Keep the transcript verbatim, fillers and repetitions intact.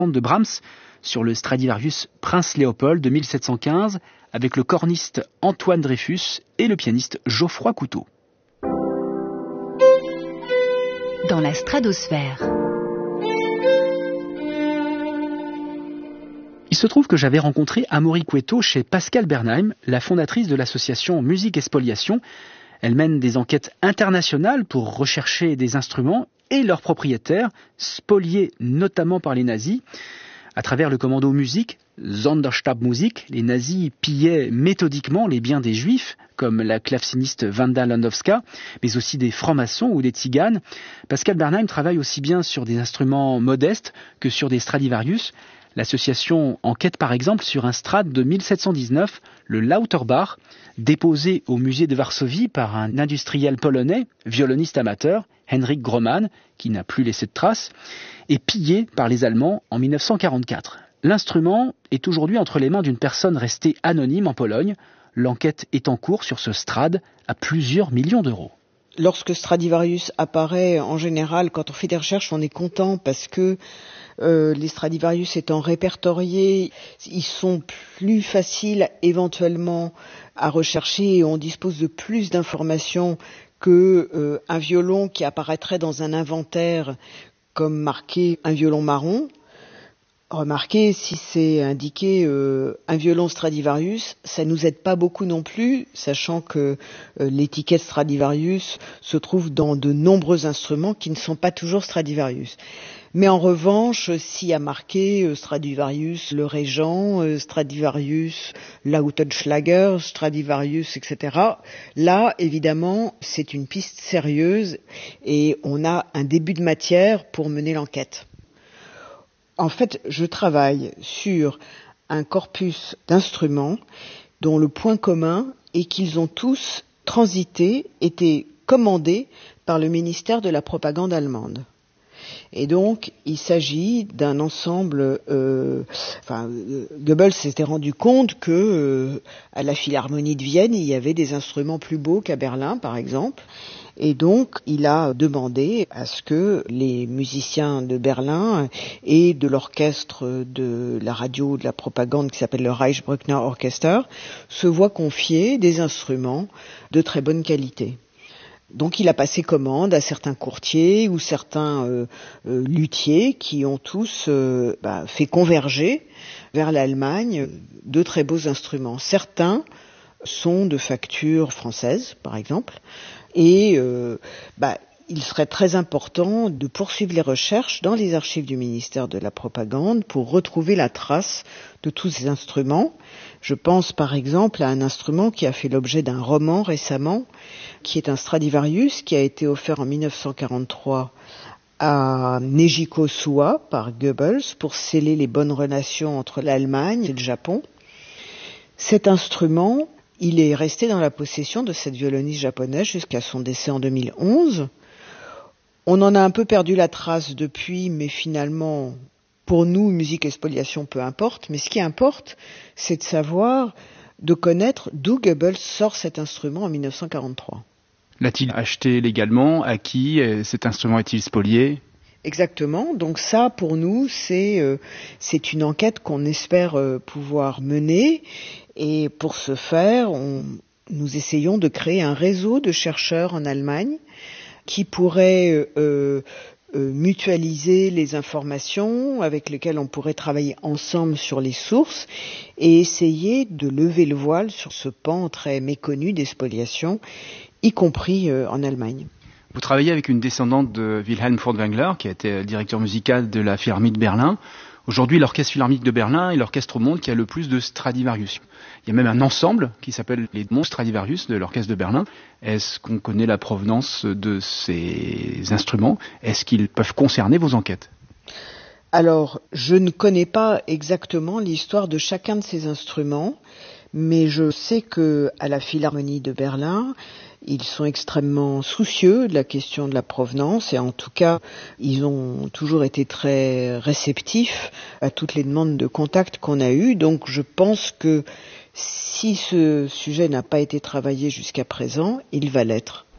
de Brahms sur le Stradivarius Prince Léopold de mille sept cent quinze avec le corniste Antoine Dreyfus et le pianiste Geoffroy Couteau. Dans la stratosphère. Il se trouve que j'avais rencontré Amaury Cueto chez Pascale Bernheim, la fondatrice de l'association Musique et Spoliation. Elle mène des enquêtes internationales pour rechercher des instruments et leurs propriétaires, spoliés notamment par les nazis. À travers le commando musique, Sonderstabmusik, les nazis pillaient méthodiquement les biens des juifs, comme la claveciniste Wanda Landowska, mais aussi des francs-maçons ou des tziganes. Pascale Bernheim travaille aussi bien sur des instruments modestes que sur des Stradivarius. L'association enquête par exemple sur un Strad de mille sept cent dix-neuf, le Lauterbach, déposé au musée de Varsovie par un industriel polonais, violoniste amateur, Henryk Groman, qui n'a plus laissé de traces, et pillé par les Allemands en mille neuf cent quarante-quatre. L'instrument est aujourd'hui entre les mains d'une personne restée anonyme en Pologne. L'enquête est en cours sur ce Strad à plusieurs millions d'euros. Lorsque Stradivarius apparaît, en général, quand on fait des recherches, on est content parce que euh, les Stradivarius étant répertoriés, ils sont plus faciles éventuellement à rechercher et on dispose de plus d'informations que euh, un violon qui apparaîtrait dans un inventaire comme marqué un violon marron. Remarquez, si c'est indiqué euh, un violon Stradivarius, ça nous aide pas beaucoup non plus, sachant que euh, l'étiquette Stradivarius se trouve dans de nombreux instruments qui ne sont pas toujours Stradivarius. Mais en revanche, s'il y a marqué euh, Stradivarius le Régent, euh, Stradivarius Lautenschlager, Stradivarius, et cetera, là, évidemment, c'est une piste sérieuse et on a un début de matière pour mener l'enquête. En fait, je travaille sur un corpus d'instruments dont le point commun est qu'ils ont tous transité, été commandés par le ministère de la propagande allemande. Et donc, il s'agit d'un ensemble. Euh, enfin, Goebbels s'était rendu compte que euh, à la Philharmonie de Vienne, il y avait des instruments plus beaux qu'à Berlin, par exemple. Et donc, il a demandé à ce que les musiciens de Berlin et de l'orchestre de la radio de la propagande qui s'appelle le Reichsbruckner Orchester se voient confier des instruments de très bonne qualité. Donc il a passé commande à certains courtiers ou certains euh, euh, luthiers qui ont tous euh, bah, fait converger vers l'Allemagne de très beaux instruments. Certains sont de facture française, par exemple, et euh, bah, il serait très important de poursuivre les recherches dans les archives du ministère de la Propagande pour retrouver la trace de tous ces instruments. Je pense par exemple à un instrument qui a fait l'objet d'un roman récemment, qui est un Stradivarius qui a été offert en mille neuf cent quarante-trois à Nejiko Suwa par Goebbels pour sceller les bonnes relations entre l'Allemagne et le Japon. Cet instrument, il est resté dans la possession de cette violoniste japonaise jusqu'à son décès en deux mille onze. On en a un peu perdu la trace depuis, mais finalement, pour nous, musique et spoliation, peu importe. Mais ce qui importe, c'est de savoir, de connaître d'où Goebbels sort cet instrument en mille neuf cent quarante-trois. L'a-t-il acheté légalement? À qui? Cet instrument est-il spolié? Exactement. Donc ça, pour nous, c'est euh, c'est une enquête qu'on espère euh, pouvoir mener. Et pour ce faire, on, nous essayons de créer un réseau de chercheurs en Allemagne qui pourraient euh, euh, mutualiser les informations, avec lesquelles on pourrait travailler ensemble sur les sources et essayer de lever le voile sur ce pan très méconnu des spoliations, y compris euh, en Allemagne. Vous travaillez avec une descendante de Wilhelm Furtwängler, qui a été directeur musical de la Philharmonie de Berlin. Aujourd'hui, l'Orchestre Philharmonique de Berlin est l'orchestre au monde qui a le plus de Stradivarius. Il y a même un ensemble qui s'appelle les Monts Stradivarius de l'Orchestre de Berlin. Est-ce qu'on connaît la provenance de ces instruments? Est-ce qu'ils peuvent concerner vos enquêtes? Alors, je ne connais pas exactement l'histoire de chacun de ces instruments, mais je sais que à la Philharmonie de Berlin, ils sont extrêmement soucieux de la question de la provenance et en tout cas, ils ont toujours été très réceptifs à toutes les demandes de contact qu'on a eues. Donc je pense que si ce sujet n'a pas été travaillé jusqu'à présent, il va l'être.